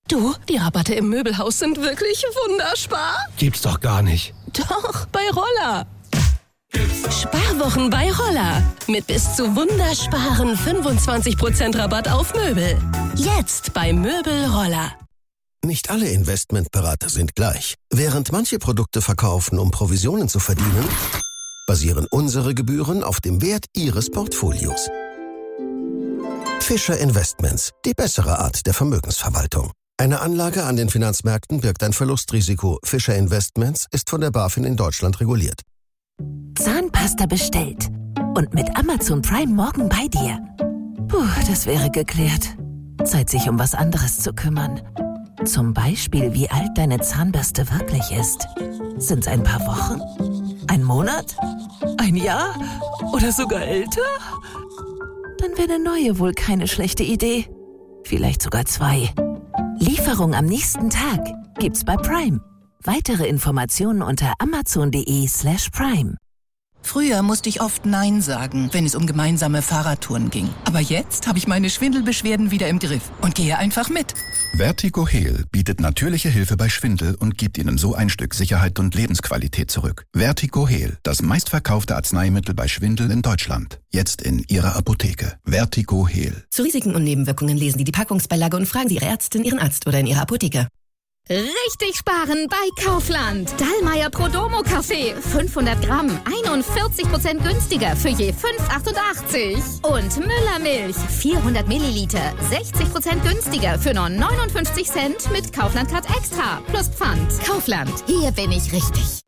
Du, die Rabatte im Möbelhaus sind wirklich wunderbar. Gibt's doch gar nicht. Doch, bei Roller. Sparwochen bei Roller. Mit bis zu wundersparen 25% Rabatt auf Möbel. Jetzt bei Möbel Roller. Nicht alle Investmentberater sind gleich. Während manche Produkte verkaufen, um Provisionen zu verdienen, basieren unsere Gebühren auf dem Wert Ihres Portfolios. Fischer Investments, die bessere Art der Vermögensverwaltung. Eine Anlage an den Finanzmärkten birgt ein Verlustrisiko. Fischer Investments ist von der BaFin in Deutschland reguliert. Zahnpasta bestellt. Und mit Amazon Prime morgen bei dir. Puh, das wäre geklärt. Zeit, sich um was anderes zu kümmern. Zum Beispiel, wie alt deine Zahnbürste wirklich ist. Sind's ein paar Wochen? Ein Monat? Ein Jahr? Oder sogar älter? Dann wäre eine neue wohl keine schlechte Idee. Vielleicht sogar 2. Lieferung am nächsten Tag gibt's bei Prime. Weitere Informationen unter amazon.de/prime. Früher musste ich oft Nein sagen, wenn es um gemeinsame Fahrradtouren ging. Aber jetzt habe ich meine Schwindelbeschwerden wieder im Griff und gehe einfach mit. Vertigo Heal bietet natürliche Hilfe bei Schwindel und gibt Ihnen so ein Stück Sicherheit und Lebensqualität zurück. Vertigo Heal, das meistverkaufte Arzneimittel bei Schwindel in Deutschland. Jetzt in Ihrer Apotheke. Vertigo Heal. Zu Risiken und Nebenwirkungen lesen Sie die Packungsbeilage und fragen Sie Ihre Ärztin, Ihren Arzt oder in Ihrer Apotheke. Richtig sparen bei Kaufland. Dallmayr Prodomo Kaffee. 500 Gramm. 41% günstiger für je 5,88. Und Müller Milch. 400 Milliliter. 60% günstiger für nur 59 Cent mit Kaufland Card Extra. Plus Pfand. Kaufland. Hier bin ich richtig.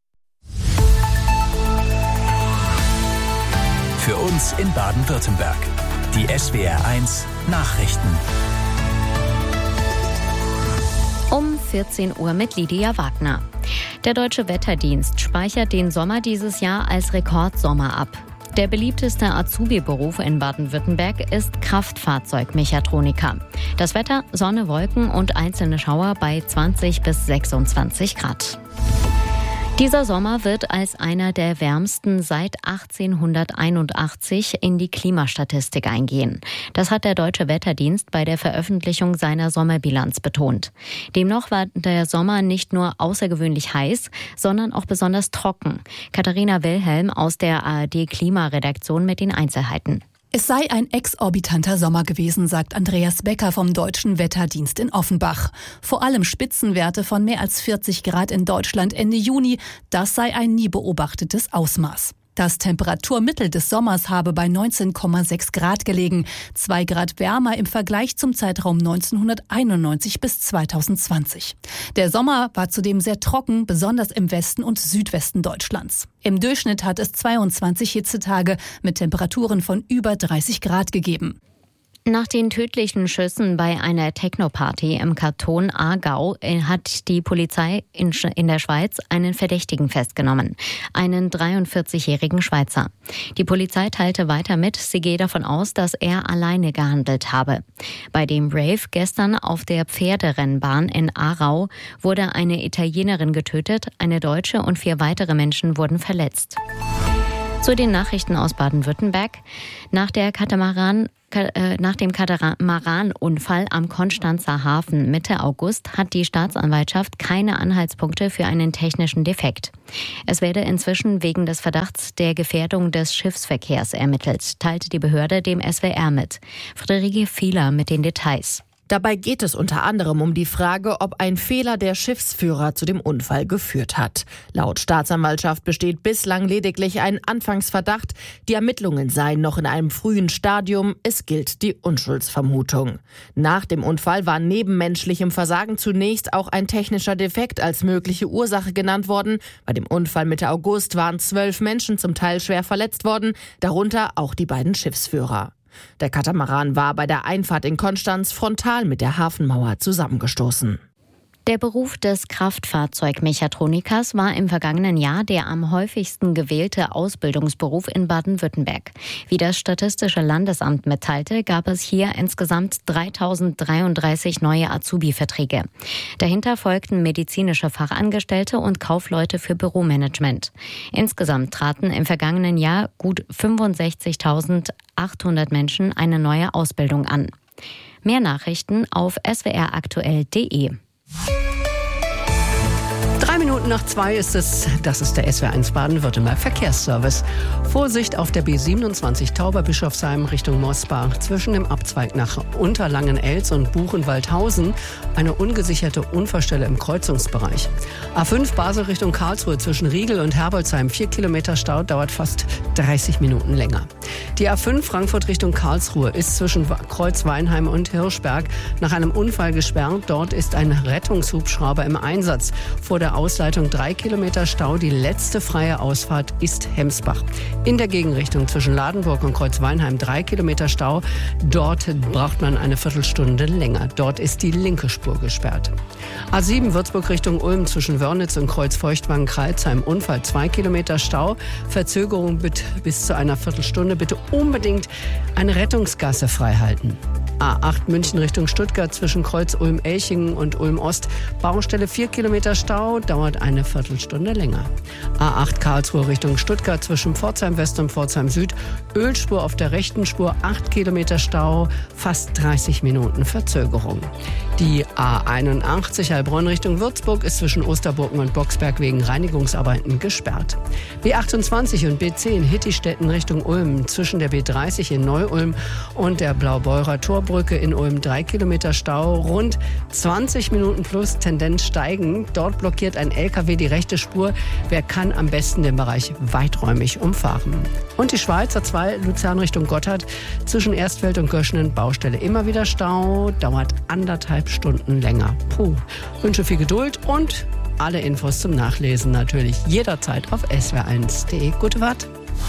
Für uns in Baden-Württemberg. Die SWR1 Nachrichten. Um 14 Uhr mit Lydia Wagner. Der Deutsche Wetterdienst speichert den Sommer dieses Jahr als Rekordsommer ab. Der beliebteste Azubi-Beruf in Baden-Württemberg ist Kraftfahrzeugmechatroniker. Das Wetter: Sonne, Wolken und einzelne Schauer bei 20 bis 26 Grad. Dieser Sommer wird als einer der wärmsten seit 1881 in die Klimastatistik eingehen. Das hat der Deutsche Wetterdienst bei der Veröffentlichung seiner Sommerbilanz betont. Demnach war der Sommer nicht nur außergewöhnlich heiß, sondern auch besonders trocken. Katharina Wilhelm aus der ARD-Klimaredaktion mit den Einzelheiten. Es sei ein exorbitanter Sommer gewesen, sagt Andreas Becker vom Deutschen Wetterdienst in Offenbach. Vor allem Spitzenwerte von mehr als 40 Grad in Deutschland Ende Juni, das sei ein nie beobachtetes Ausmaß. Das Temperaturmittel des Sommers habe bei 19,6 Grad gelegen, 2 Grad wärmer im Vergleich zum Zeitraum 1991 bis 2020. Der Sommer war zudem sehr trocken, besonders im Westen und Südwesten Deutschlands. Im Durchschnitt hat es 22 Hitzetage mit Temperaturen von über 30 Grad gegeben. Nach den tödlichen Schüssen bei einer Techno-Party im Kanton Aargau hat die Polizei in der Schweiz einen Verdächtigen festgenommen, einen 43-jährigen Schweizer. Die Polizei teilte weiter mit, sie gehe davon aus, dass er alleine gehandelt habe. Bei dem Rave gestern auf der Pferderennbahn in Aarau wurde eine Italienerin getötet, eine Deutsche und 4 weitere Menschen wurden verletzt. Zu den Nachrichten aus Baden-Württemberg. Nach dem Katamaran-Unfall am Konstanzer Hafen Mitte August hat die Staatsanwaltschaft keine Anhaltspunkte für einen technischen Defekt. Es werde inzwischen wegen des Verdachts der Gefährdung des Schiffsverkehrs ermittelt, teilte die Behörde dem SWR mit. Friederike Fieler mit den Details. Dabei geht es unter anderem um die Frage, ob ein Fehler der Schiffsführer zu dem Unfall geführt hat. Laut Staatsanwaltschaft besteht bislang lediglich ein Anfangsverdacht. Die Ermittlungen seien noch in einem frühen Stadium. Es gilt die Unschuldsvermutung. Nach dem Unfall war neben menschlichem Versagen zunächst auch ein technischer Defekt als mögliche Ursache genannt worden. Bei dem Unfall Mitte August waren 12 Menschen zum Teil schwer verletzt worden, darunter auch die beiden Schiffsführer. Der Katamaran war bei der Einfahrt in Konstanz frontal mit der Hafenmauer zusammengestoßen. Der Beruf des Kraftfahrzeugmechatronikers war im vergangenen Jahr der am häufigsten gewählte Ausbildungsberuf in Baden-Württemberg. Wie das Statistische Landesamt mitteilte, gab es hier insgesamt 3.033 neue Azubi-Verträge. Dahinter folgten medizinische Fachangestellte und Kaufleute für Büromanagement. Insgesamt traten im vergangenen Jahr gut 65.800 Menschen eine neue Ausbildung an. Mehr Nachrichten auf swraktuell.de. 2:03 ist es. Das ist der SWR1 Baden-Württemberg Verkehrsservice. Vorsicht auf der B27 Tauberbischofsheim Richtung Mosbach. Zwischen dem Abzweig nach Unterlangenelz und Buchenwaldhausen eine ungesicherte Unfallstelle im Kreuzungsbereich. A5 Basel Richtung Karlsruhe zwischen Riegel und Herbolzheim. 4 Kilometer Stau, dauert fast 30 Minuten länger. Die A5 Frankfurt Richtung Karlsruhe ist zwischen Kreuz Weinheim und Hirschberg nach einem Unfall gesperrt. Dort ist ein Rettungshubschrauber im Einsatz. Vor der Ausleitung 3 Kilometer Stau. Die letzte freie Ausfahrt ist Hemsbach. In der Gegenrichtung zwischen Ladenburg und Kreuz Weinheim 3 Kilometer Stau. Dort braucht man eine Viertelstunde länger. Dort ist die linke Spur gesperrt. A7 Würzburg Richtung Ulm zwischen Wörnitz und Kreuz Feuchtwangen-Kreilsheim. Unfall 2 Kilometer Stau. Verzögerung bis zu einer Viertelstunde. Bitte unbedingt eine Rettungsgasse freihalten. A8 München Richtung Stuttgart zwischen Kreuz Ulm-Elchingen und Ulm-Ost. Baustelle 4 Kilometer Stau, dauert eine Viertelstunde länger. A8 Karlsruhe Richtung Stuttgart zwischen Pforzheim West und Pforzheim Süd. Ölspur auf der rechten Spur, 8 Kilometer Stau, fast 30 Minuten Verzögerung. Die A81 Heilbronn Richtung Würzburg ist zwischen Osterburgen und Boxberg wegen Reinigungsarbeiten gesperrt. B28 und B10 Hittistetten Richtung Ulm zwischen der B30 in Neu-Ulm und der Blaubeurer Torbrücke in Ulm 3 Kilometer Stau, rund 20 Minuten plus, Tendenz steigend. Dort blockiert ein LKW die rechte Spur. Wer kann am besten den Bereich weiträumig umfahren? Und die Schweizer 2 Luzern Richtung Gotthard zwischen Erstfeld und Göschenen Baustelle immer wieder Stau, dauert 1,5 Stunden länger. Wünsche viel Geduld und alle Infos zum Nachlesen natürlich jederzeit auf swr1.de. Gute Fahrt!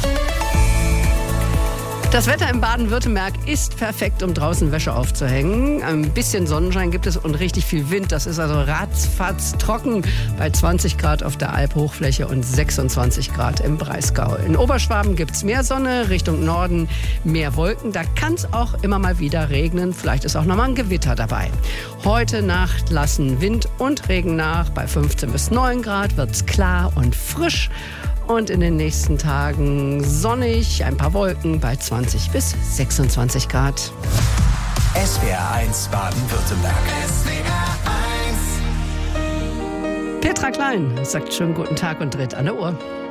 Das Wetter in Baden-Württemberg ist perfekt, um draußen Wäsche aufzuhängen. Ein bisschen Sonnenschein gibt es und richtig viel Wind. Das ist also ratzfatz trocken bei 20 Grad auf der Albhochfläche und 26 Grad im Breisgau. In Oberschwaben gibt es mehr Sonne, Richtung Norden mehr Wolken. Da kann es auch immer mal wieder regnen. Vielleicht ist auch nochmal ein Gewitter dabei. Heute Nacht lassen Wind und Regen nach. Bei 15 bis 9 Grad wird es klar und frisch. Und in den nächsten Tagen sonnig, ein paar Wolken bei 20 bis 26 Grad. SWR1 Baden-Württemberg. Petra Klein sagt schönen guten Tag und dreht an der Uhr.